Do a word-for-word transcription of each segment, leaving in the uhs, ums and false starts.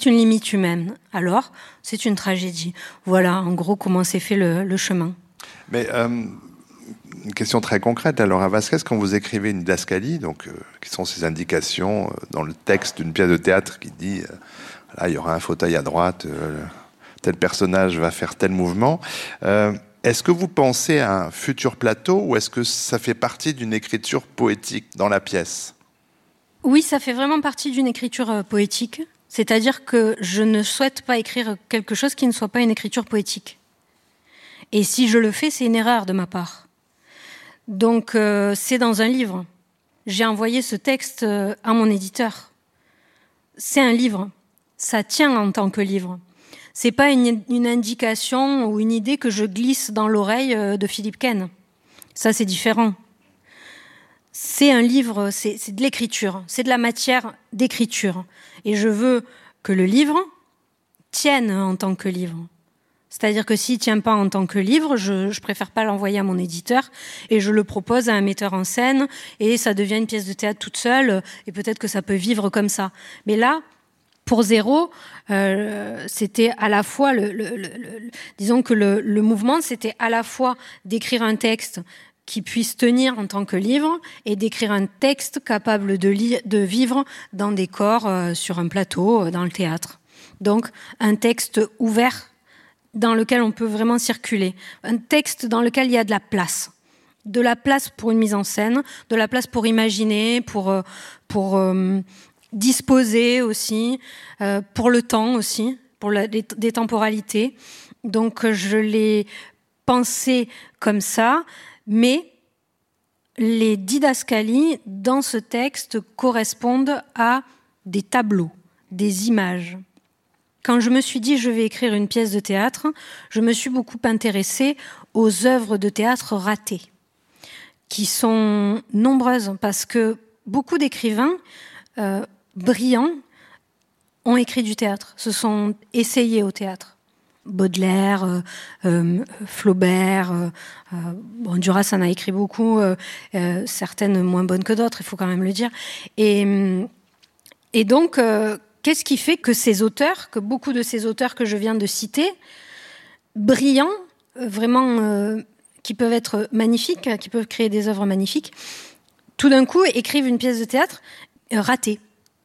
c'est une limite humaine. Alors, c'est une tragédie. Voilà, en gros, comment s'est fait le, le chemin. Mais euh, une question très concrète, à Laura Vasquez, quand vous écrivez une didascalie, donc, euh, qui sont ces indications euh, dans le texte d'une pièce de théâtre qui dit euh, là, il y aura un fauteuil à droite, euh, tel personnage va faire tel mouvement. Euh, est-ce que vous pensez à un futur plateau ou est-ce que ça fait partie d'une écriture poétique dans la pièce ? Oui, ça fait vraiment partie d'une écriture euh, poétique. C'est-à-dire que je ne souhaite pas écrire quelque chose qui ne soit pas une écriture poétique. Et si je le fais, c'est une erreur de ma part. Donc, euh, c'est dans un livre. J'ai envoyé ce texte euh, à mon éditeur. C'est un livre. Ça tient en tant que livre. C'est pas une, une indication ou une idée que je glisse dans l'oreille euh, de Philippe Ken. Ça, c'est différent. C'est un livre, c'est, c'est de l'écriture. C'est de la matière d'écriture. Et je veux que le livre tienne en tant que livre. C'est-à-dire que s'il ne tient pas en tant que livre, je, je préfère pas l'envoyer à mon éditeur et je le propose à un metteur en scène et ça devient une pièce de théâtre toute seule et peut-être que ça peut vivre comme ça. Mais là, pour Zéro, euh, c'était à la fois, le, le, le, le, disons que le, le mouvement, c'était à la fois d'écrire un texte qui puisse tenir en tant que livre et d'écrire un texte capable de, li- de vivre dans des corps, euh, sur un plateau, euh, dans le théâtre. Donc, un texte ouvert dans lequel on peut vraiment circuler. Un texte dans lequel il y a de la place. De la place pour une mise en scène, de la place pour imaginer, pour, pour euh, disposer aussi, euh, pour le temps aussi, pour la, des, des temporalités. Donc je l'ai pensé comme ça, mais les didascalies dans ce texte correspondent à des tableaux, des images. Quand je me suis dit je vais écrire une pièce de théâtre, je me suis beaucoup intéressée aux œuvres de théâtre ratées, qui sont nombreuses parce que beaucoup d'écrivains euh, brillants ont écrit du théâtre, se sont essayés au théâtre. Baudelaire, euh, euh, Flaubert, euh, euh, bon, Duras en a écrit beaucoup, euh, euh, certaines moins bonnes que d'autres, il faut quand même le dire. Et, et donc, euh, qu'est-ce qui fait que ces auteurs, que beaucoup de ces auteurs que je viens de citer, brillants, vraiment, euh, qui peuvent être magnifiques, qui peuvent créer des œuvres magnifiques, tout d'un coup écrivent une pièce de théâtre euh, ratée.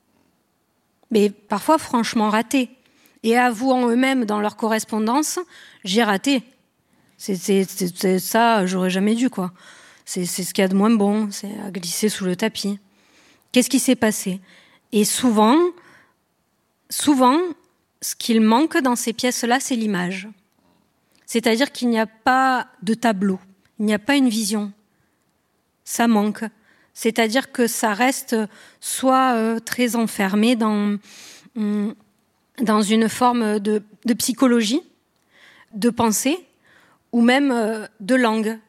Mais parfois franchement ratée. Et avouant eux-mêmes dans leur correspondance, j'ai raté. C'est, c'est, c'est, c'est ça, j'aurais jamais dû, quoi. C'est, c'est ce qu'il y a de moins bon, c'est à glisser sous le tapis. Qu'est-ce qui s'est passé ? Et souvent, souvent, ce qu'il manque dans ces pièces-là, c'est l'image. C'est-à-dire qu'il n'y a pas de tableau, il n'y a pas une vision. Ça manque. C'est-à-dire que ça reste soit euh, très enfermé dans, hum, dans une forme de, de psychologie, de pensée, ou même euh, de langue.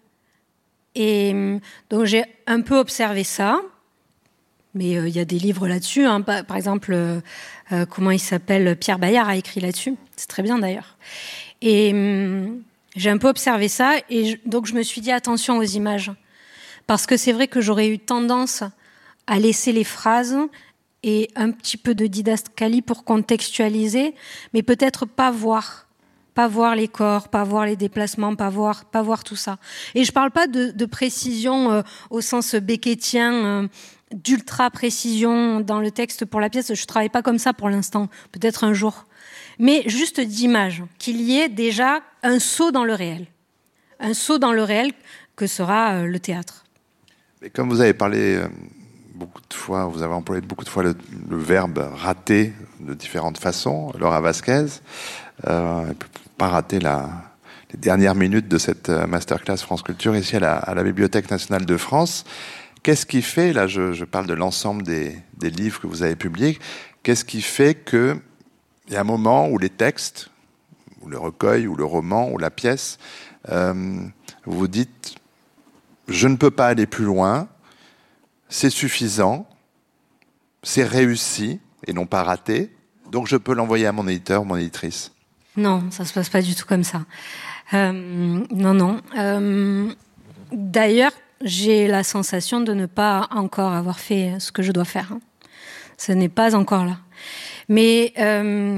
Et hum, donc j'ai un peu observé ça, mais il euh, y a des livres là-dessus. Hein, par, par exemple, euh, euh, comment il s'appelle ? Pierre Bayard a écrit là-dessus. C'est très bien d'ailleurs. Et hum, j'ai un peu observé ça, et je, donc je me suis dit attention aux images. Parce que c'est vrai que j'aurais eu tendance à laisser les phrases et un petit peu de didascalie pour contextualiser, mais peut-être pas voir, pas voir les corps, pas voir les déplacements, pas voir, pas voir tout ça. Et je parle pas de, de précision euh, au sens beckettien, euh, d'ultra précision dans le texte pour la pièce. Je travaille pas comme ça pour l'instant, peut-être un jour. Mais juste d'image, qu'il y ait déjà un saut dans le réel, un saut dans le réel que sera euh, le théâtre. Et comme vous avez parlé euh, beaucoup de fois, vous avez employé beaucoup de fois le, le verbe rater de différentes façons, Laura Vasquez, euh, elle peut pas rater la, les dernières minutes de cette masterclass France Culture ici à la, à la Bibliothèque nationale de France. Qu'est-ce qui fait, là je, je parle de l'ensemble des, des livres que vous avez publiés, qu'est-ce qui fait qu'il y a un moment où les textes, ou le recueil, ou le roman, ou la pièce, euh, vous vous dites je ne peux pas aller plus loin, c'est suffisant, c'est réussi et non pas raté, donc je peux l'envoyer à mon éditeur, mon éditrice. Non, ça se passe pas du tout comme ça. Euh, non, non. Euh, d'ailleurs, j'ai la sensation de ne pas encore avoir fait ce que je dois faire. Ce n'est pas encore là. Mais euh,